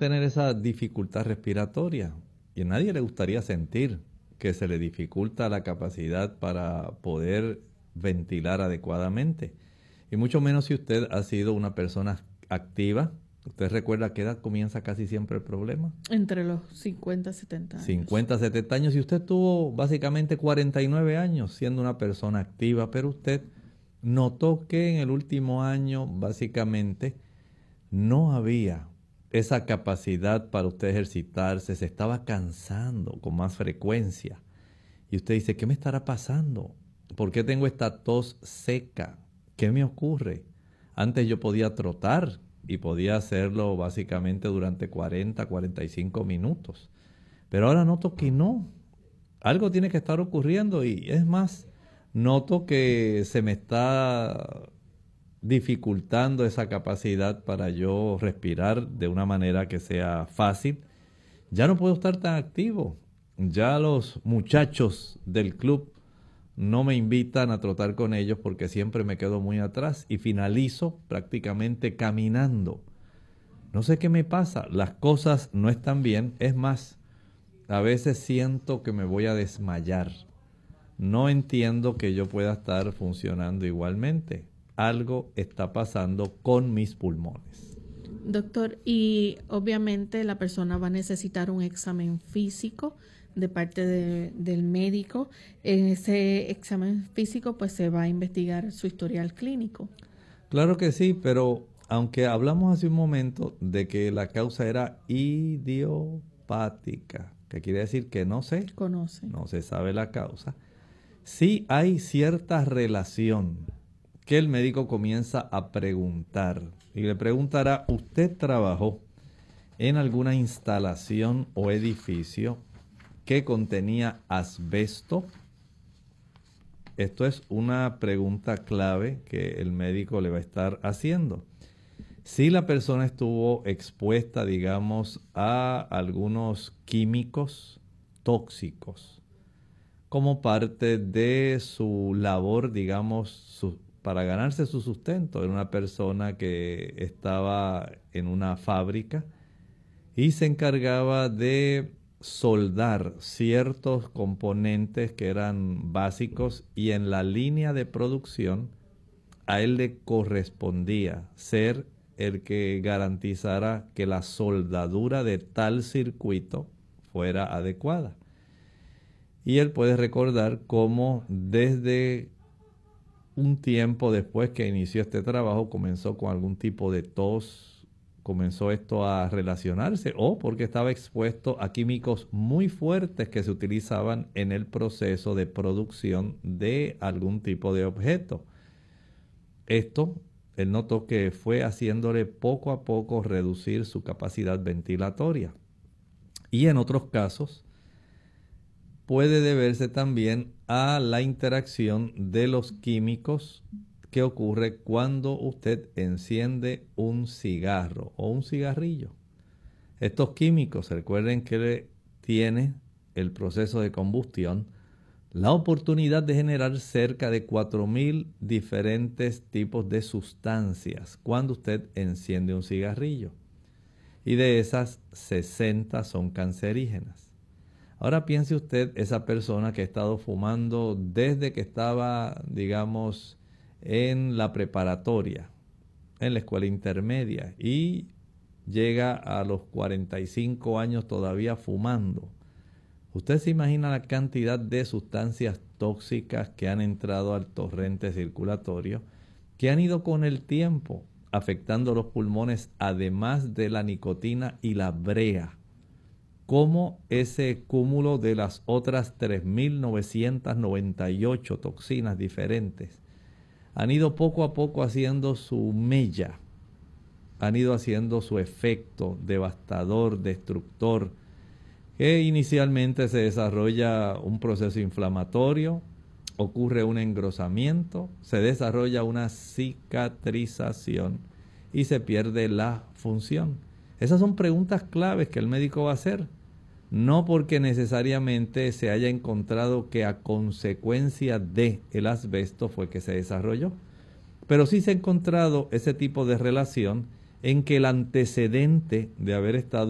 tener esa dificultad respiratoria. Y a nadie le gustaría sentir que se le dificulta la capacidad para poder ventilar adecuadamente. Y mucho menos si usted ha sido una persona activa. ¿Usted recuerda a qué edad comienza casi siempre el problema? Entre los 50 y 70 años. 50, 70 años. Y usted tuvo básicamente 49 años siendo una persona activa, pero usted notó que en el último año básicamente no había esa capacidad para usted ejercitarse, se estaba cansando con más frecuencia. Y usted dice, ¿qué me estará pasando? ¿Por qué tengo esta tos seca? ¿Qué me ocurre? Antes yo podía trotar y podía hacerlo básicamente durante 40, 45 minutos. Pero ahora noto que no. Algo tiene que estar ocurriendo y es más, noto que se me está dificultando esa capacidad para yo respirar de una manera que sea fácil. Ya no puedo estar tan activo. Ya los muchachos del club no me invitan a trotar con ellos porque siempre me quedo muy atrás y finalizo prácticamente caminando. No sé qué me pasa, las cosas no están bien. Es más, a veces siento que me voy a desmayar. No entiendo que yo pueda estar funcionando igualmente. Algo está pasando con mis pulmones. Doctor, y obviamente la persona va a necesitar un examen físico de parte del médico. En ese examen físico pues se va a investigar su historial clínico. Claro que sí, pero aunque hablamos hace un momento de que la causa era idiopática, que quiere decir que no se sabe la causa, sí hay cierta relación que el médico comienza a preguntar y le preguntará, ¿usted trabajó en alguna instalación o edificio que contenía asbesto? Esto es una pregunta clave que el médico le va a estar haciendo. Si la persona estuvo expuesta, digamos, a algunos químicos tóxicos como parte de su labor, digamos, para ganarse su sustento. Era una persona que estaba en una fábrica y se encargaba de soldar ciertos componentes que eran básicos y en la línea de producción a él le correspondía ser el que garantizara que la soldadura de tal circuito fuera adecuada. Y él puede recordar cómo desde un tiempo después que inició este trabajo comenzó con algún tipo de tos, comenzó esto a relacionarse o porque estaba expuesto a químicos muy fuertes que se utilizaban en el proceso de producción de algún tipo de objeto. Esto, él notó que fue haciéndole poco a poco reducir su capacidad ventilatoria. Y en otros casos, puede deberse también a la interacción de los químicos que ocurre cuando usted enciende un cigarro o un cigarrillo. Estos químicos, recuerden que tiene el proceso de combustión la oportunidad de generar cerca de 4.000 diferentes tipos de sustancias cuando usted enciende un cigarrillo. Y de esas, 60 son cancerígenas. Ahora piense usted esa persona que ha estado fumando desde que estaba, digamos, en la preparatoria, en la escuela intermedia, y llega a los 45 años todavía fumando. ¿Usted se imagina la cantidad de sustancias tóxicas que han entrado al torrente circulatorio, que han ido con el tiempo afectando los pulmones, además de la nicotina y la brea? Como ese cúmulo de las otras 3.998 toxinas diferentes han ido poco a poco haciendo su mella, han ido haciendo su efecto devastador, destructor, que inicialmente se desarrolla un proceso inflamatorio, ocurre un engrosamiento, se desarrolla una cicatrización y se pierde la función. Esas son preguntas claves que el médico va a hacer. No porque necesariamente se haya encontrado que a consecuencia de el asbesto fue que se desarrolló, pero sí se ha encontrado ese tipo de relación en que el antecedente de haber estado